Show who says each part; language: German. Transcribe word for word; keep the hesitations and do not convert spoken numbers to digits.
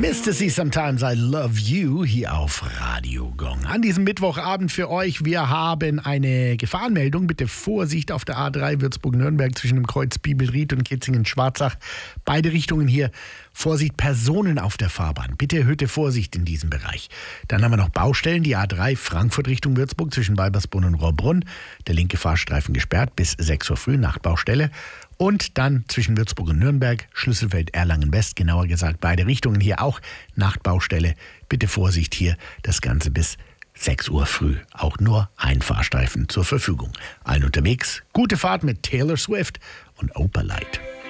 Speaker 1: Mister See Sometimes I Love You hier auf Radio Gong. An diesem Mittwochabend für euch, wir haben eine Gefahrenmeldung. Bitte Vorsicht auf der A drei Würzburg-Nürnberg zwischen dem Kreuz Bibelried und Kitzingen-Schwarzach. Beide Richtungen hier. Vorsicht, Personen auf der Fahrbahn. Bitte erhöhte Vorsicht in diesem Bereich. Dann haben wir noch Baustellen, die A drei Frankfurt Richtung Würzburg zwischen Weibersbrunn und Rohrbrunn. Der linke Fahrstreifen gesperrt bis sechs Uhr früh, Nachtbaustelle. Und dann zwischen Würzburg und Nürnberg, Schlüsselfeld-Erlangen-West, genauer gesagt beide Richtungen hier auch Nachtbaustelle. Bitte Vorsicht hier, das Ganze bis sechs Uhr früh. Auch nur ein Fahrstreifen zur Verfügung. Allen unterwegs, gute Fahrt mit Taylor Swift und Opalite.